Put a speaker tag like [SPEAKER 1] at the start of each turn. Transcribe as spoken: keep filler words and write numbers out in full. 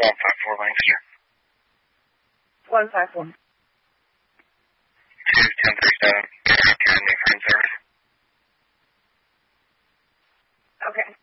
[SPEAKER 1] one five four Lancaster.
[SPEAKER 2] one five four.
[SPEAKER 1] two ten thirty-seven. Academy Friend Service.
[SPEAKER 2] Okay.